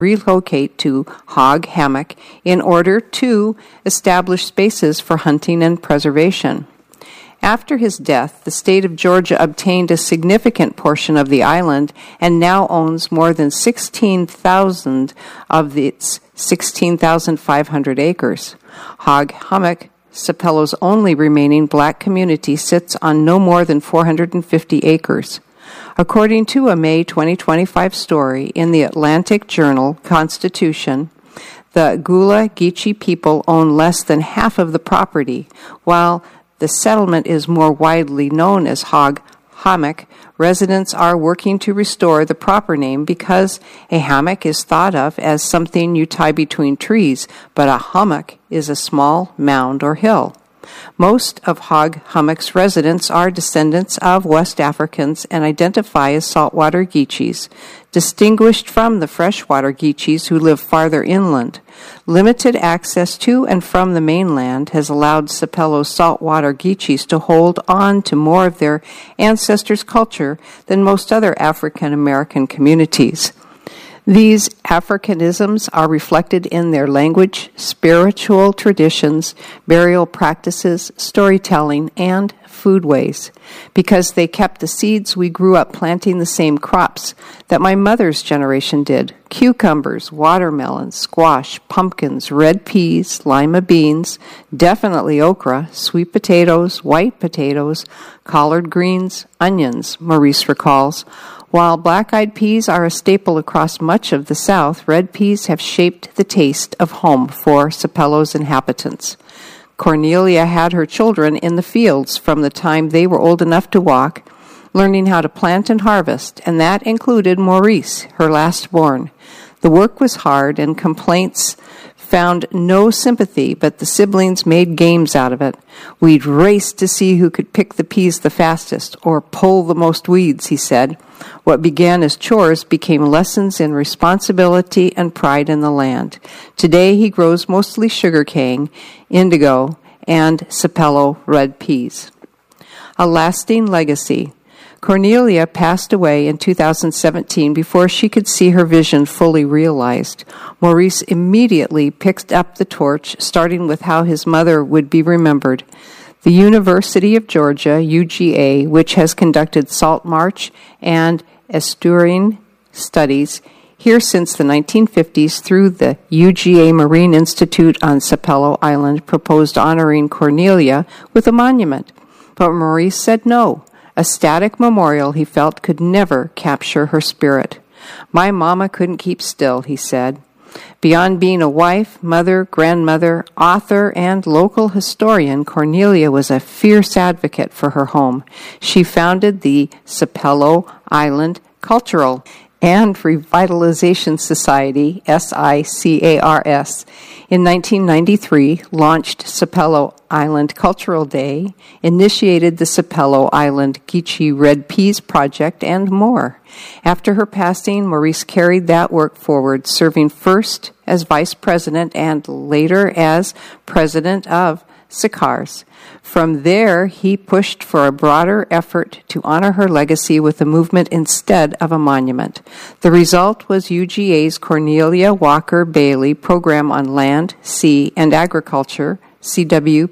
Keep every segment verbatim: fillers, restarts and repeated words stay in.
relocate to Hog Hammock in order to establish spaces for hunting and preservation. After his death, the state of Georgia obtained a significant portion of the island and now owns more than sixteen thousand of its sixteen thousand five hundred acres. Hog Hammock, Sapello's only remaining black community, sits on no more than four hundred fifty acres. According to a May twenty twenty-five story in the Atlantic Journal-Constitution, the Gula Geechee people own less than half of the property, while the settlement is more widely known as Hog Hammock. Residents are working to restore the proper name because a hammock is thought of as something you tie between trees, but a hummock is a small mound or hill. Most of Hog Hammock's residents are descendants of West Africans and identify as saltwater Geechees, distinguished from the freshwater Geechees who live farther inland. Limited access to and from the mainland has allowed Sapello's saltwater Geechees to hold on to more of their ancestors' culture than most other African American communities. These Africanisms are reflected in their language, spiritual traditions, burial practices, storytelling, and foodways, because they kept the seeds we grew up planting the same crops that my mother's generation did: cucumbers, watermelons, squash, pumpkins, red peas, lima beans, definitely okra, sweet potatoes, white potatoes, collard greens, onions, Maurice recalls. While black-eyed peas are a staple across much of the South, red peas have shaped the taste of home for Sapello's inhabitants. Cornelia had her children in the fields from the time they were old enough to walk, learning how to plant and harvest, and that included Maurice, her last born. The work was hard, and complaints found no sympathy, but the siblings made games out of it. We'd race to see who could pick the peas the fastest, or pull the most weeds, he said. What began as chores became lessons in responsibility and pride in the land. Today he grows mostly sugarcane, indigo, and Sapello red peas. A lasting legacy. Cornelia passed away in two thousand seventeen before she could see her vision fully realized. Maurice immediately picked up the torch, starting with how his mother would be remembered. The University of Georgia, U G A, which has conducted salt marsh and estuarine studies here since the nineteen fifties through the U G A Marine Institute on Sapello Island, proposed honoring Cornelia with a monument. But Maurice said no. A static memorial, he felt, could never capture her spirit. My mama couldn't keep still, he said. Beyond being a wife, mother, grandmother, author, and local historian, Cornelia was a fierce advocate for her home. She founded the Sapello Island Cultural and Revitalization Society, S I C A R S, in nineteen ninety-three, launched Sapello Island Cultural Day, initiated the Sapello Island Geechee Red Peas Project, and more. After her passing, Maurice carried that work forward, serving first as vice president and later as president of S I C A R S. From there, he pushed for a broader effort to honor her legacy with a movement instead of a monument. The result was U G A's Cornelia Walker Bailey Program on Land, Sea, and Agriculture, C W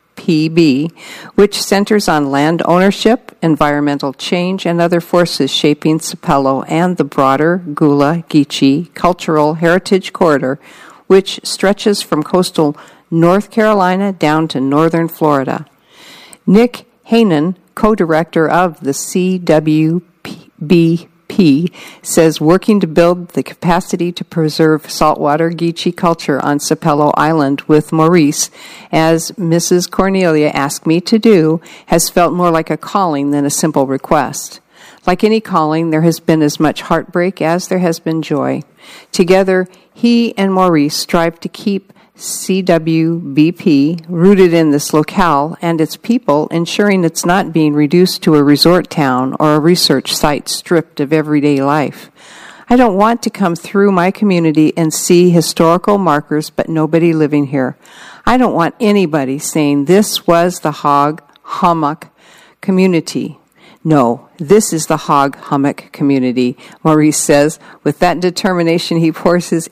P B, which centers on land ownership, environmental change, and other forces shaping Sapello and the broader Gula Geechee Cultural Heritage Corridor, which stretches from coastal North Carolina down to northern Florida. Nick Hainan, co-director of the C W B P, says working to build the capacity to preserve saltwater Geechee culture on Sapello Island with Maurice, as Missus Cornelia asked me to do, has felt more like a calling than a simple request. Like any calling, there has been as much heartbreak as there has been joy. Together, he and Maurice strive to keep C W B P rooted in this locale and its people, ensuring it's not being reduced to a resort town or a research site stripped of everyday life. I don't want to come through my community and see historical markers but nobody living here. I don't want anybody saying this was the Hog Hammock community. No, this is the hog hummock community, Maurice says. With that determination, he pours his